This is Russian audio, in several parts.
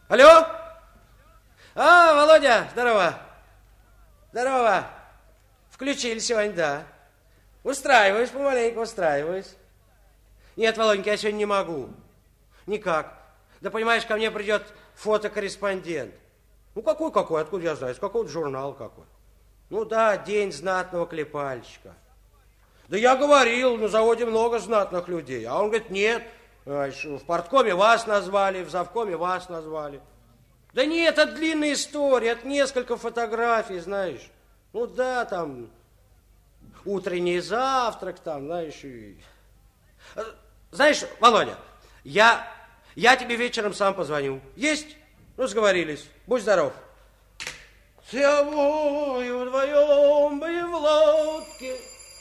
Алло? Володя, здорово. Здорово. Включили сегодня, да. Устраиваюсь помаленьку, устраиваюсь. Нет, Володенька, я сегодня не могу. Никак. Да понимаешь, ко мне придет фотокорреспондент. Ну, какой? Откуда я знаю? С какого-то журнала какой. Ну да, день знатного клепальщика. Да я говорил, на заводе много знатных людей. А он говорит, нет, в парткоме вас назвали, в завкоме вас назвали. Да нет, это длинная история, это несколько фотографий, знаешь. Ну да, там, утренний завтрак, там, знаешь. Знаешь, Володя, я тебе вечером сам позвоню. Есть? Ну, сговорились. Будь здоров. С тобою вдвоем были в лодке.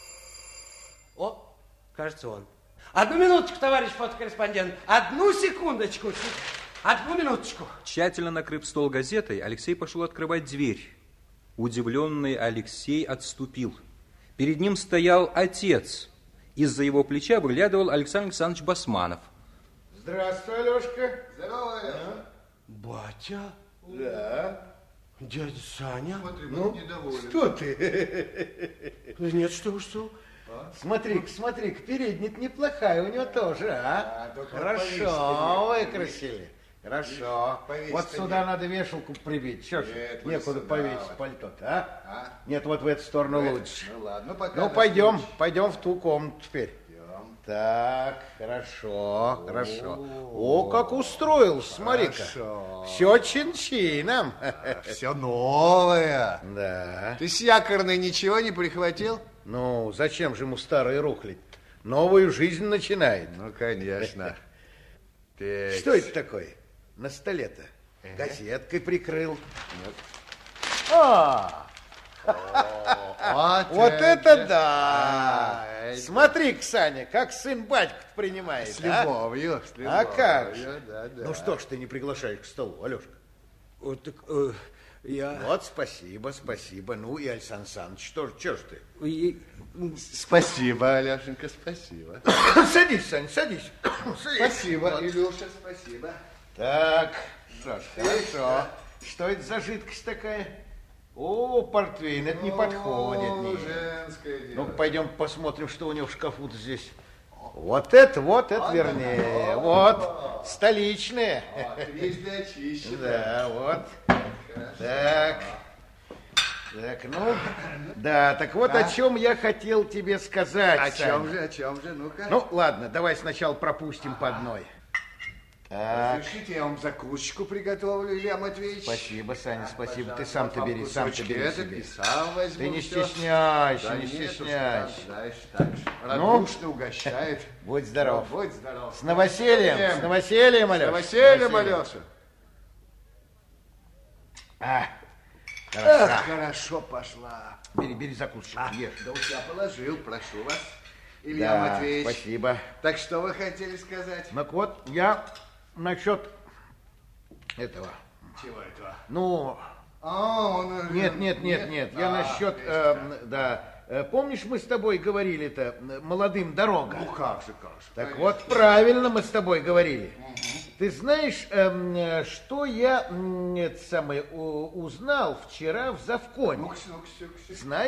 О, кажется, он. Одну минуточку, товарищ фотокорреспондент. Одну секундочку. Одну минуточку. Тщательно накрыв стол газетой, Алексей пошел открывать дверь. Удивленный Алексей отступил. Перед ним стоял отец. Из-за его плеча выглядывал Александр Александрович Басманов. Здравствуй, Алешка. Здорово, Алеша. Батя? Да. Дядя Саня? Смотри, Ну, недоволен. что ты? Нет, что? Смотри-ка, передняя неплохая у него тоже, а? только Хорошо повесить выкрасили. Хорошо. Повесить Вот не сюда надо вешалку прибить. Что ж, Нет, вот некуда сюда повесить вот. пальто-то, а? А? Нет, вот в эту сторону лучше. Ну ладно, пока. Ну, на пойдем случай. в ту комнату теперь. Идем. Так, хорошо. О, как устроился, смотри-ка. Хорошо. Все чин-чином. Все новое. Да. Ты с якорной ничего не прихватил? Ну, зачем же ему старый рухлить? Новую жизнь начинает. Ну, конечно. Так. Что это такое на столе-то? Газеткой прикрыл. Вот это да! Смотри-ка, Саня, как сын батьку принимает. С любовью. С любовью. А как же? Да. Ну что ж ты не приглашаешь к столу, Алешка? Вот так, я... Вот, спасибо. Ну и Александр Александрович, что ж ты? Спасибо, Алешенька, спасибо. Садись, Саня, садись. Спасибо, Илюша, спасибо. Так, что ж, хорошо. Что это за жидкость такая? О, портвейн, это не подходит. Нет. Женское дело. Ну, пойдем посмотрим, что у него в шкафу-то здесь. Вот это вернее. Вот, столичные. Трижды очищено. Да, вот. Так, ну, да, так вот о чем я хотел тебе сказать, О Саня. чем же, ну-ка. Ну, ладно, давай сначала пропустим по одной. Так. Разрешите, я вам закусочку приготовлю, Илья Матвеевич. Спасибо, Саня, спасибо. Ты сам-то бери, сам-то бери это себе. и сам возьму. Ты не всё. стесняйся, Да не нет уж, стесняйся. знаешь, так радушно угощает. Будь здоров. Будь здоров. С новосельем, С Алёша. новосельем, Алёша. Хорошо. Хорошо пошла. Бери закусочку, ешь. Да уж я положил, прошу вас, Илья Да, Матвеевич. спасибо. Так что вы хотели сказать? Так вот, я насчет этого. Чего этого? Ну, Он... нет. Я насчет, помнишь, мы с тобой говорили-то, молодым дорога? Ну как же. Так конечно. вот, правильно мы с тобой говорили. Ты знаешь, что я узнал вчера в завкоме? Ну-ка, Знаешь?